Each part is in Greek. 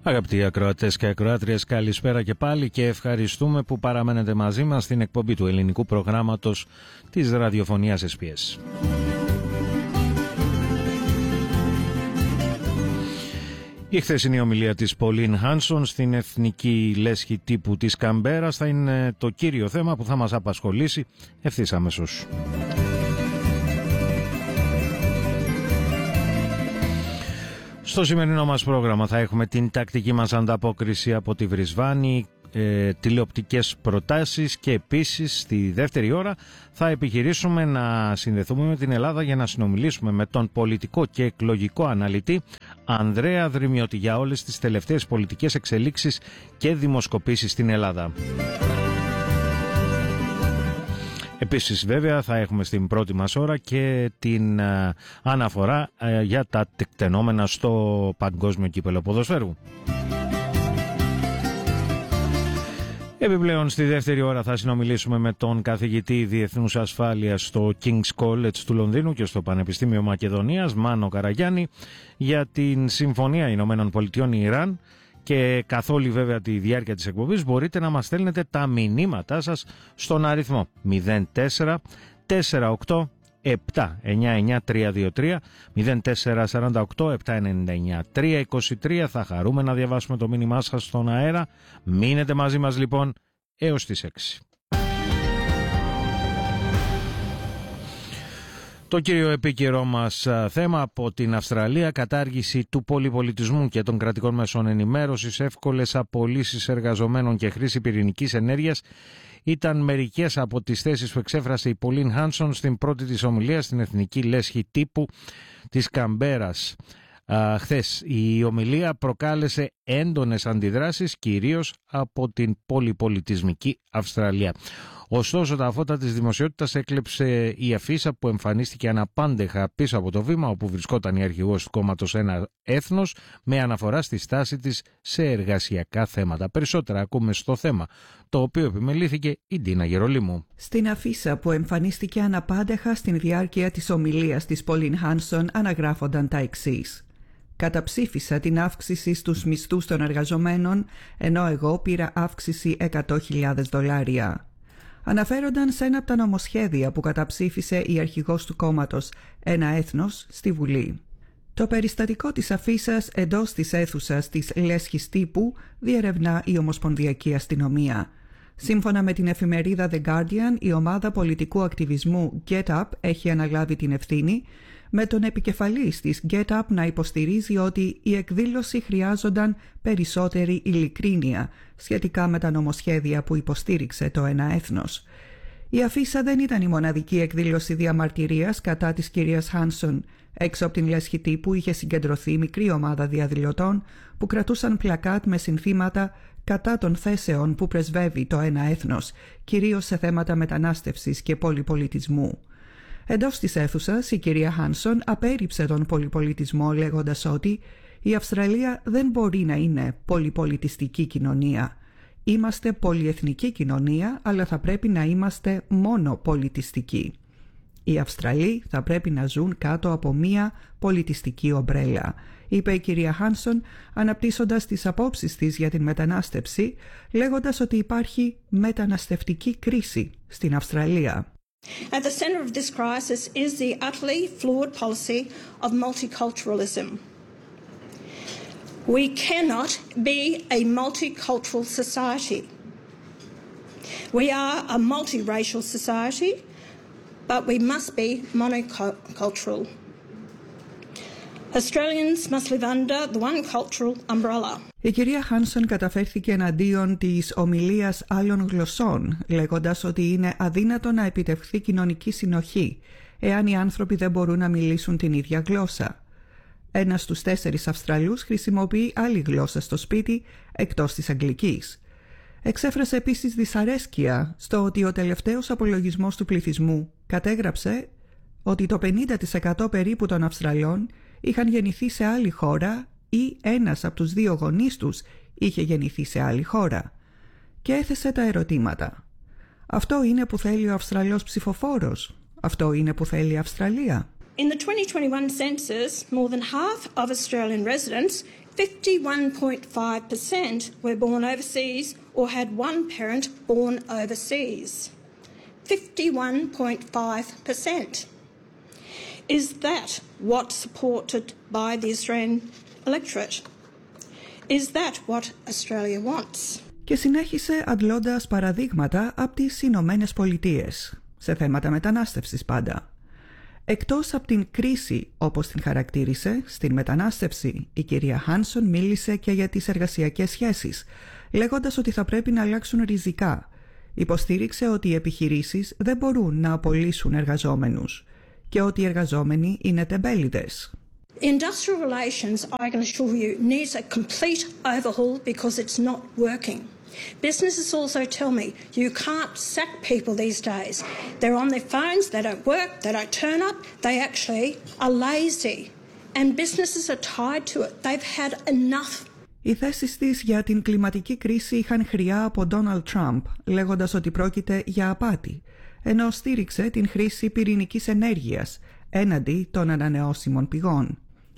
Αγαπητοί ακροατές και ακροάτριες, καλησπέρα και πάλι και ευχαριστούμε που παραμένετε μαζί μας στην εκπομπή του ελληνικού προγράμματος της ραδιοφωνίας SBS. Η χθεσινή ομιλία της Pauline Hanson στην Εθνική Λέσχη Τύπου της Καμπέρας θα είναι το κύριο θέμα που θα μας απασχολήσει ευθύς αμέσως. Στο σημερινό μας πρόγραμμα θα έχουμε την τακτική μας ανταπόκριση από τη Βρισβάνη, τηλεοπτικές προτάσεις και επίσης στη δεύτερη ώρα θα επιχειρήσουμε να συνδεθούμε με την Ελλάδα για να συνομιλήσουμε με τον πολιτικό και εκλογικό αναλυτή Ανδρέα Δρυμιώτη για όλες τις τελευταίες πολιτικές εξελίξεις και δημοσκοπήσεις στην Ελλάδα. Επίσης βέβαια θα έχουμε στην πρώτη μας ώρα και την αναφορά για τα τεκτενόμενα στο Παγκόσμιο Κύπελλο Ποδοσφαίρου. Επιπλέον στη δεύτερη ώρα θα συνομιλήσουμε με τον καθηγητή Διεθνούς Ασφάλειας στο King's College του Λονδίνου και στο Πανεπιστήμιο Μακεδονίας, Μάνο Καραγιάννη, για την Συμφωνία Ηνωμένων Πολιτειών Ιράν. Και καθ' όλη βέβαια τη διάρκεια της εκπομπής μπορείτε να μας στέλνετε τα μηνύματά σας στον αριθμό 04 48 799 323 04 48 799 323. Θα χαρούμε να διαβάσουμε το μήνυμά σας στον αέρα. Μείνετε μαζί μας λοιπόν έως τις 6. Το κύριο επίκαιρό μας θέμα από την Αυστραλία: κατάργηση του πολυπολιτισμού και των κρατικών μέσων ενημέρωσης, εύκολες απολύσεις εργαζομένων και χρήση πυρηνικής ενέργειας ήταν μερικές από τις θέσεις που εξέφρασε η Pauline Hanson στην πρώτη της ομιλία στην Εθνική Λέσχη Τύπου της Καμπέρας. Χθες η ομιλία προκάλεσε έντονες αντιδράσεις, κυρίως από την πολυπολιτισμική Αυστραλία. Ωστόσο, τα φώτα της δημοσιότητας έκλεψε η αφίσα που εμφανίστηκε αναπάντεχα πίσω από το βήμα όπου βρισκόταν η αρχηγός του κόμματος Ένα Έθνος, με αναφορά στη στάση της σε εργασιακά θέματα. Περισσότερα ακούμε στο θέμα, το οποίο επιμελήθηκε η Ντίνα Γερολίμου. Στην αφίσα που εμφανίστηκε αναπάντεχα στην διάρκεια της ομιλίας της Pauline Hanson αναγράφονταν τα εξής: «Καταψήφισα την αύξηση στους μισθούς των εργαζομένων, ενώ εγώ πήρα αύξηση $100,000. Αναφέρονταν σε ένα από τα νομοσχέδια που καταψήφισε η αρχηγός του κόμματος Ένα Έθνος στη Βουλή. Το περιστατικό της αφίσας εντός της αίθουσας της Λέσχης Τύπου διερευνά η Ομοσπονδιακή Αστυνομία. Σύμφωνα με την εφημερίδα The Guardian, η ομάδα πολιτικού ακτιβισμού Get Up έχει αναλάβει την ευθύνη, με τον επικεφαλής της Get Up να υποστηρίζει ότι η εκδήλωση χρειάζονταν περισσότερη ειλικρίνεια σχετικά με τα νομοσχέδια που υποστήριξε το Ένα Έθνος. Η αφίσα δεν ήταν η μοναδική εκδήλωση διαμαρτυρίας κατά της κυρίας Hanson. Έξω από την Λέσχη Τύπου είχε συγκεντρωθεί μικρή ομάδα διαδηλωτών που κρατούσαν πλακάτ με συνθήματα κατά των θέσεων που πρεσβεύει το Ένα Έθνος, κυρίως σε θέματα μετανάστευσης και πολυπολιτισμού. Εντός της αίθουσας, η κυρία Χάνσον απέρριψε τον πολυπολιτισμό λέγοντας ότι η Αυστραλία δεν μπορεί να είναι πολυπολιτιστική κοινωνία. Είμαστε πολυεθνική κοινωνία, αλλά θα πρέπει να είμαστε μόνο πολιτιστικοί. Οι Αυστραλοί θα πρέπει να ζουν κάτω από μία πολιτιστική ομπρέλα, είπε η κυρία Χάνσον, αναπτύσσοντας τις απόψεις της για την μετανάστευση, λέγοντας ότι υπάρχει μεταναστευτική κρίση στην Αυστραλία. At the centre of this crisis is the utterly flawed policy of multiculturalism. We cannot be a multicultural society. We are a multiracial society, but we must be monocultural. Australians must live under the one cultural umbrella. Η κυρία Χάνσον καταφέρθηκε εναντίον της ομιλίας άλλων γλωσσών, λέγοντας ότι είναι αδύνατο να επιτευχθεί κοινωνική συνοχή, εάν οι άνθρωποι δεν μπορούν να μιλήσουν την ίδια γλώσσα. 1 στους 4 Αυστραλούς χρησιμοποιεί άλλη γλώσσα στο σπίτι, εκτός της αγγλικής. Εξέφρασε επίσης δυσαρέσκεια στο ότι ο τελευταίος απολογισμός του πληθυσμού κατέγραψε ότι το 50% περίπου των Αυστραλών είχαν γεννηθεί σε άλλη χώρα ή ένας από τους 2 γονείς τους είχε γεννηθεί σε άλλη χώρα. Και έθεσε τα ερωτήματα. Αυτό είναι που θέλει ο Αυστραλός ψηφοφόρος? Αυτό είναι που θέλει η Αυστραλία? In the 2021 census, more than half of Australian residents 51.5% were born overseas or had one parent born overseas. 51.5%. Is that what's supported by the Australian electorate? Is that what Australia wants? Και συνέχισε αντλώντας παραδείγματα από τις Ηνωμένες Πολιτείες, σε θέματα μετανάστευσης πάντα. Εκτός από την κρίση, όπως την χαρακτήρισε, στην μετανάστευση, η κυρία Χάνσον μίλησε και για τις εργασιακές σχέσεις, λέγοντας ότι θα πρέπει να αλλάξουν ριζικά. Υποστήριξε ότι οι επιχειρήσεις δεν μπορούν να απολύσουν εργαζόμενους και ότι οι εργαζόμενοι είναι τεμπέληδες. Industrial relations, I can assure you, needs a complete overhaul because it's not working. Businesses also tell me you can't sack people these days. They're on their phones, they don't work, they don't turn up, they actually are lazy. And businesses are tied to it. They've had enough. Οι θέσεις της για την κλιματική κρίση είχαν χρειά από Ντόναλντ Τραμπ, λέγοντας ότι πρόκειται για απάτη, ενώ στήριξε την χρήση πυρηνικής ενέργειας έναντι των ανανεώσιμων πηγών.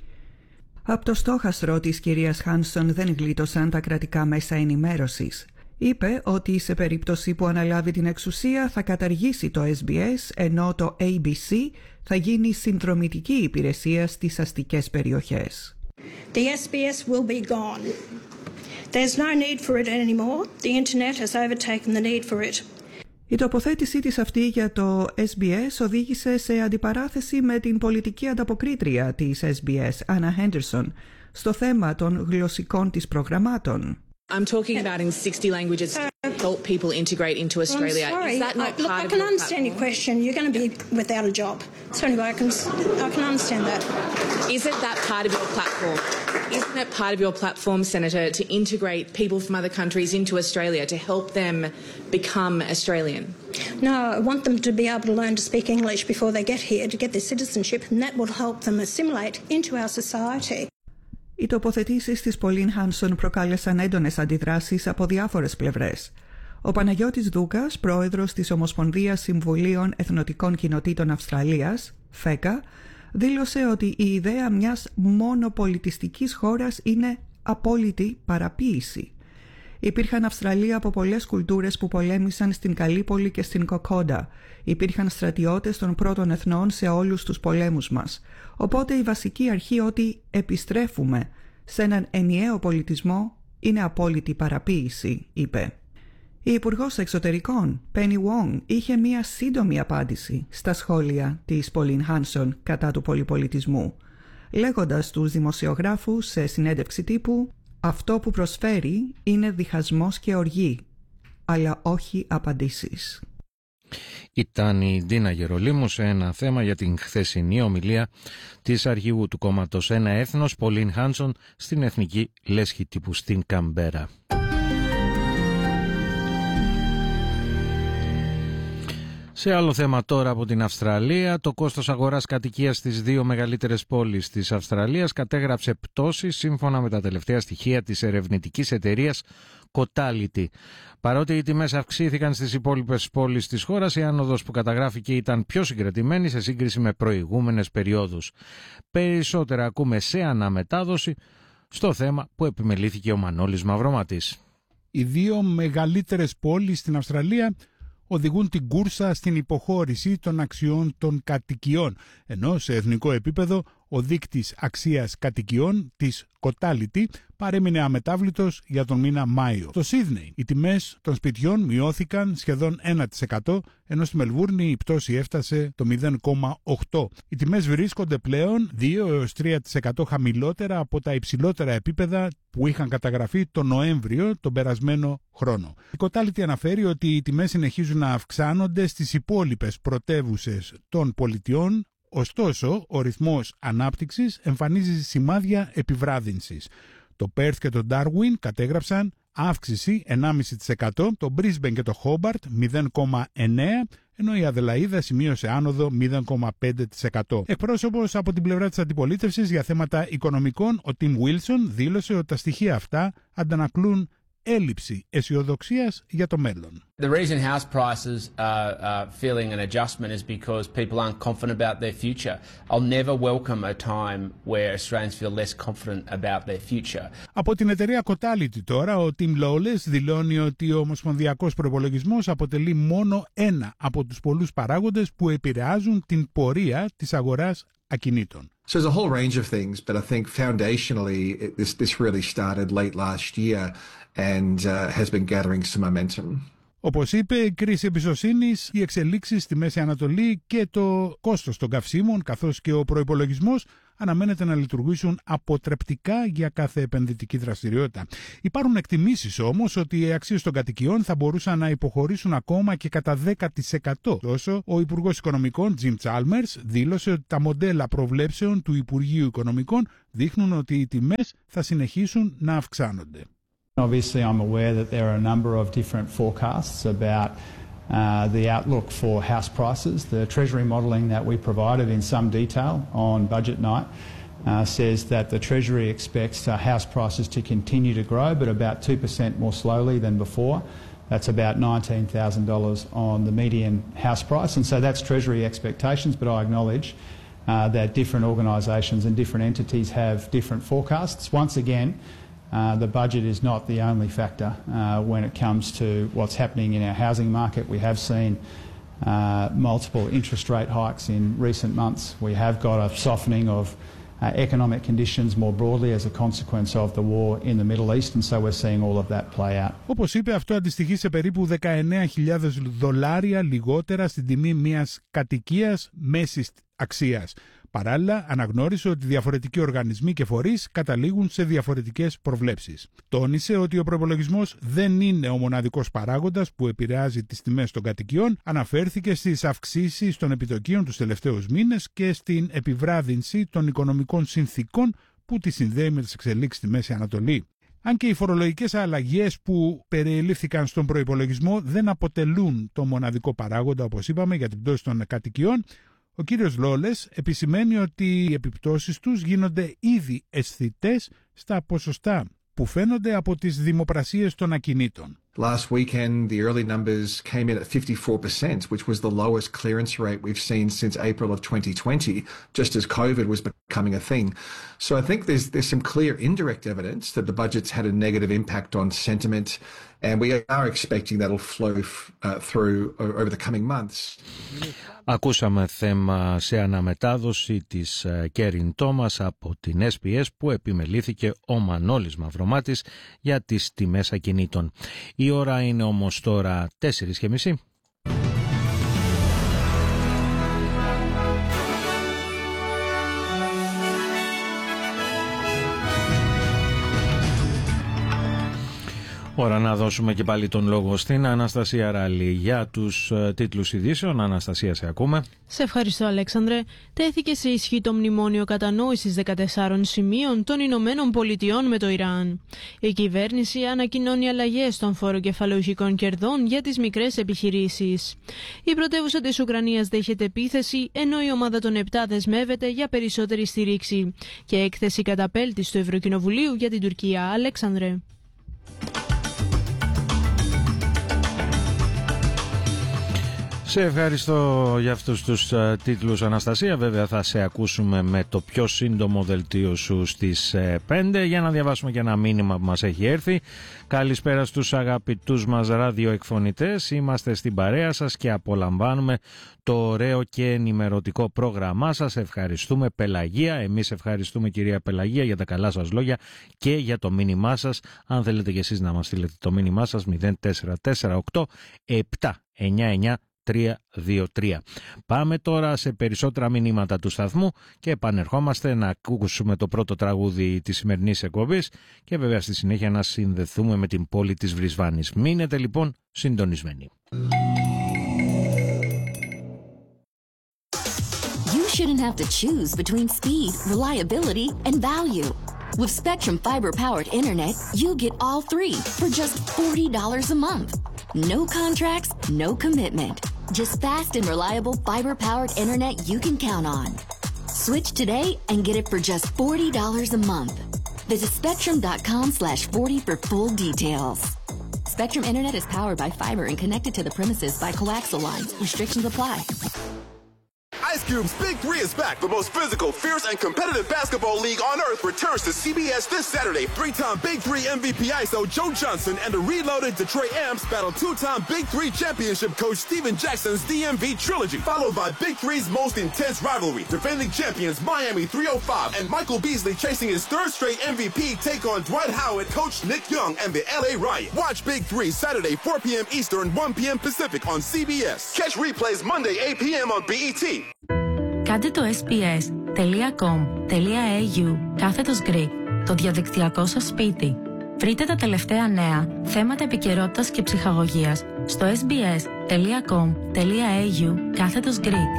Από το στόχαστρο της κυρίας Χάνσον δεν γλίτωσαν τα κρατικά μέσα ενημέρωσης. Είπε ότι σε περίπτωση που αναλάβει την εξουσία θα καταργήσει το SBS, ενώ το ABC θα γίνει συνδρομητική υπηρεσία στις αστικές περιοχές. The SBS will be gone. There's no need for it anymore. The internet has overtaken the need for it. Η τοποθέτησή της αυτή για το SBS οδήγησε σε αντιπαράθεση με την πολιτική ανταποκρίτρια της SBS, Anna Henderson, στο θέμα των γλωσσικών της προγραμμάτων. I'm talking about in 60 languages to help people integrate into Australia. I'm sorry. Is that not part I of can your understand your question. You're going to be without a job. So anyway, I can understand that. Isn't that part of your platform? Isn't it part of your platform, Senator, to integrate people from other countries into Australia to help them become Australian? No, I want them to be able to learn to speak English before they get here to get their citizenship, and that will help them assimilate into our society. Οι τοποθετήσεις της Πολίν Χάνσον προκάλεσαν έντονες αντιδράσεις από διάφορες πλευρές. Ο Παναγιώτης Δούκας, πρόεδρος της Ομοσπονδίας Συμβουλίων Εθνοτικών Κοινοτήτων Αυστραλίας, ΦΕΚΑ, δήλωσε ότι η ιδέα μιας μονοπολιτιστικής χώρας είναι απόλυτη παραποίηση. Υπήρχαν Αυστραλοί από πολλές κουλτούρες που πολέμησαν στην Καλύπολη και στην Κοκόντα. Υπήρχαν στρατιώτες των πρώτων εθνών σε όλους τους πολέμους μας. Οπότε η βασική αρχή ότι επιστρέφουμε σε έναν ενιαίο πολιτισμό είναι απόλυτη παραποίηση, είπε. Η Υπουργός Εξωτερικών, Penny Wong, είχε μία σύντομη απάντηση στα σχόλια της Πολίν Χάνσον κατά του πολυπολιτισμού, λέγοντας στους δημοσιογράφους σε συνέντευξη τύπου «Αυτό που προσφέρει είναι διχασμός και οργή, αλλά όχι απαντήσεις». Ήταν η Ντίνα Γερολίμου σε ένα θέμα για την χθεσινή ομιλία της αρχηγού του κόμματος Ένα Έθνος, Πολίν Χάνσον, στην Εθνική Λέσχη Τύπου στην Καμπέρα. Σε άλλο θέμα τώρα από την Αυστραλία, το κόστος αγοράς κατοικίας στις δύο μεγαλύτερες πόλεις της Αυστραλίας κατέγραψε πτώση σύμφωνα με τα τελευταία στοιχεία της ερευνητικής εταιρείας Cotality. Παρότι οι τιμές αυξήθηκαν στις υπόλοιπες πόλεις της χώρας, η άνοδος που καταγράφηκε ήταν πιο συγκρατημένη σε σύγκριση με προηγούμενες περιόδους. Περισσότερα ακούμε σε αναμετάδοση στο θέμα που επιμελήθηκε ο Μανώλης Μαυροματής. Οι δύο μεγαλύτερες πόλεις στην Αυστραλία οδηγούν την κούρσα στην υποχώρηση των αξιών των κατοικιών, ενώ σε εθνικό επίπεδο ο δείκτης αξίας κατοικιών της Cotality παρέμεινε αμετάβλητος για τον μήνα Μάιο. Στο Σίδνεϊ οι τιμές των σπιτιών μειώθηκαν σχεδόν 1%, ενώ στη Μελβούρνη η πτώση έφτασε το 0,8%. Οι τιμές βρίσκονται πλέον 2-3% χαμηλότερα από τα υψηλότερα επίπεδα που είχαν καταγραφεί τον Νοέμβριο τον περασμένο χρόνο. Η Cotality αναφέρει ότι οι τιμές συνεχίζουν να αυξάνονται στις υπόλοιπες πρωτεύουσες των πολιτιών. Ωστόσο, ο ρυθμός ανάπτυξης εμφανίζει σημάδια επιβράδυνσης. Το Πέρθ και το Ντάρουιν κατέγραψαν αύξηση 1,5%, το Μπρίσμπεν και το Χόμπαρτ 0,9%, ενώ η Αδελαΐδα σημείωσε άνοδο 0,5%. Εκπρόσωπος από την πλευρά της αντιπολίτευσης για θέματα οικονομικών, ο Τιμ Βίλσον, δήλωσε ότι τα στοιχεία αυτά αντανακλούν έλλειψη αισιοδοξίας για το μέλλον. The reason house prices are feeling an adjustment is because people aren't confident about their future. I'll never welcome a time where Australians feel less confident about their future. Από την εταιρεία Cotality τώρα, ο Tim Lawless δηλώνει ότι ο ομοσπονδιακός προϋπολογισμός αποτελεί μόνο ένα από τους πολλούς παράγοντες που επηρεάζουν την πορεία της αγοράς ακινήτων. So there's a whole range of things, but I think foundationally this really started late last year and has been gathering some momentum. Όπως είπε, η κρίση εμπιστοσύνης, οι εξελίξεις στη Μέση Ανατολή και το κόστος των καυσίμων, καθώς και ο προϋπολογισμός, αναμένεται να λειτουργήσουν αποτρεπτικά για κάθε επενδυτική δραστηριότητα. Υπάρχουν εκτιμήσεις όμως ότι οι αξίες των κατοικιών θα μπορούσαν να υποχωρήσουν ακόμα και κατά 10%. Τόσο, ο Υπουργός Οικονομικών Jim Chalmers δήλωσε ότι τα μοντέλα προβλέψεων του Υπουργείου Οικονομικών δείχνουν ότι οι τιμές θα συνεχίσουν να αυξάνονται. Obviously, I'm aware that there are a number of different forecasts about the outlook for house prices. The Treasury modelling that we provided in some detail on budget night says that the Treasury expects house prices to continue to grow, but about 2% more slowly than before. That's about $19,000 on the median house price. And so that's Treasury expectations, but I acknowledge that different organisations and different entities have different forecasts. Once again, the budget is not the only factor when it comes to what's happening in our housing market. We have seen multiple interest rate hikes in recent months. We have got a softening of economic conditions more broadly as a consequence of the war in the Middle East, and so we're seeing all of that play out. Όπως είπε, αυτό αντιστοιχεί σε περίπου $19,000 λιγότερα στην τιμή μιας κατοικίας μέσης αξίας. Παράλληλα, αναγνώρισε ότι διαφορετικοί οργανισμοί και φορείς καταλήγουν σε διαφορετικές προβλέψεις. Τόνισε ότι ο προϋπολογισμός δεν είναι ο μοναδικός παράγοντας που επηρεάζει τις τιμές των κατοικιών, αναφέρθηκε στις αυξήσεις των επιτοκίων τους τελευταίους μήνες και στην επιβράδυνση των οικονομικών συνθήκων που τη συνδέει με τις εξελίξεις στη Μέση Ανατολή. Αν και οι φορολογικές αλλαγές που περιελήφθηκαν στον προϋπολογισμό δεν αποτελούν το μοναδικό παράγοντα, όπως είπαμε, για την πτώση των κατοικιών, ο κύριος Lawless επισημαίνει ότι οι επιπτώσεις τους γίνονται ήδη αισθητές στα ποσοστά που φαίνονται από τις δημοπρασίες των ακινήτων. Last weekend, the early numbers came in at 54%, which was the lowest clearance rate we've seen since April of 2020, just as COVID was becoming a thing. So I think there's some clear indirect evidence that the budget's had a negative impact on sentiment, and we are expecting that'll flow through over the coming months. Ακούσαμε θέμα σε αναμετάδοση της Κέριν Τόμας από την SBS που επιμελήθηκε ο Μανώλης Μαυρομάτης για τις τιμές ακινήτων. Η ώρα είναι όμως τώρα 4:30. Ώρα να δώσουμε και πάλι τον λόγο στην Αναστασία Ράλη για τους τίτλους ειδήσεων. Αναστασία, σε ακούμε. Σε ευχαριστώ, Αλέξανδρε. Τέθηκε σε ισχύ το μνημόνιο κατανόησης 14 σημείων των Ηνωμένων Πολιτειών με το Ιράν. Η κυβέρνηση ανακοινώνει αλλαγές των φοροκεφαλαιοχικών κερδών για τις μικρές επιχειρήσεις. Η πρωτεύουσα της Ουκρανίας δέχεται επίθεση, ενώ η ομάδα των 7 δεσμεύεται για περισσότερη στήριξη. Και έκθεση καταπέλτης του Ευρωκοινοβουλίου για την Τουρκία. Αλέξανδρε. Σε ευχαριστώ για αυτούς τους τίτλους, Αναστασία. Βέβαια θα σε ακούσουμε με το πιο σύντομο δελτίο σου στις 5 για να διαβάσουμε και ένα μήνυμα που μας έχει έρθει. Καλησπέρα στους αγαπητούς μας ραδιοεκφωνητές. Είμαστε στην παρέα σας και απολαμβάνουμε το ωραίο και ενημερωτικό πρόγραμμά σας. Ευχαριστούμε, Πελαγία. Εμείς ευχαριστούμε, κυρία Πελαγία, για τα καλά σας λόγια και για το μήνυμά σας. Αν θέλετε και εσείς να μας στείλετε το μήνυμά σας, 0448 799 323. Πάμε τώρα σε περισσότερα μηνύματα του σταθμού και επανερχόμαστε να ακούσουμε το πρώτο τραγούδι της σημερινής εκπομπής και βέβαια στη συνέχεια να συνδεθούμε με την πόλη της Βρισβάνης. Μείνετε λοιπόν συντονισμένοι. You shouldn't have to choose between speed, reliability, and value. With Spectrum fiber-powered internet, you get all three for just $40 a month. No contracts, no commitment. Just fast and reliable fiber-powered internet you can count on. Switch today and get it for just $40 a month. Visit spectrum.com/40 for full details. Spectrum Internet is powered by fiber and connected to the premises by coaxial lines. Restrictions apply. Ice Cube's Big 3 is back. The most physical, fierce, and competitive basketball league on earth returns to CBS this Saturday. 3-time Big 3 MVP ISO Joe Johnson and the reloaded Detroit Amps battle 2-time Big 3 championship coach Steven Jackson's DMV trilogy, followed by Big 3's most intense rivalry. Defending champions Miami 305 and Michael Beasley chasing his third straight MVP take on Dwight Howard, coach Nick Young, and the LA Riot. Watch Big 3 Saturday 4 p.m. Eastern, 1 p.m. Pacific on CBS. Catch replays Monday 8 p.m. on BET. Κάντε το sbs.com.au/Greek, το διαδικτυακό σας σπίτι. Βρείτε τα τελευταία νέα, θέματα επικαιρότητας και ψυχαγωγίας στο sbs.com.au/Greek.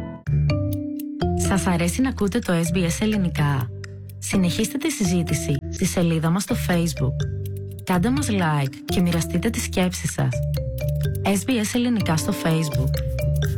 Σας αρέσει να ακούτε το SBS ελληνικά? Συνεχίστε τη συζήτηση στη σελίδα μας στο Facebook. Κάντε μας like και μοιραστείτε τις σκέψεις σας. SBS ελληνικά στο Facebook.